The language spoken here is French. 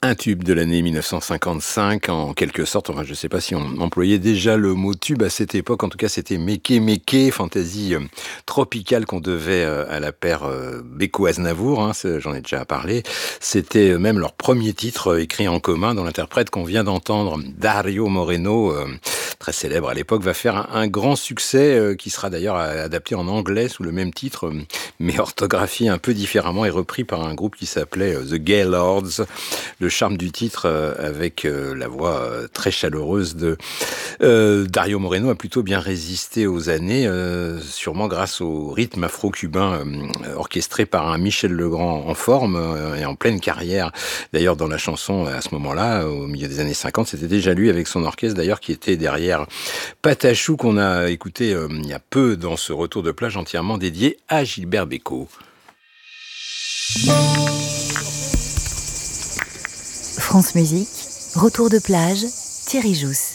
Un tube de l'année 1955, en quelque sorte. Enfin, je ne sais pas si on employait déjà le mot tube à cette époque. En tout cas, c'était Méké Méké, fantaisie tropicale qu'on devait à la paire Beko-Aznavour. Hein, j'en ai déjà parlé. C'était même leur premier titre écrit en commun, dont l'interprète qu'on vient d'entendre, Dario Moreno, très célèbre à l'époque, va faire un grand succès qui sera d'ailleurs adapté en anglais sous le même titre, mais orthographié un peu différemment et repris par un groupe qui s'appelait The Gaylords. Le charme du titre avec la voix très chaleureuse de Dario Moreno a plutôt bien résisté aux années, sûrement grâce au rythme afro-cubain orchestré par un Michel Legrand en forme et en pleine carrière. D'ailleurs, dans la chanson, à ce moment-là, au milieu des années 50, c'était déjà lui avec son orchestre d'ailleurs qui était derrière Patachou, qu'on a écouté il y a peu dans ce retour de plage entièrement dédié à Gilbert Bécaud. France Musique, retour de plage, Thierry Jousse.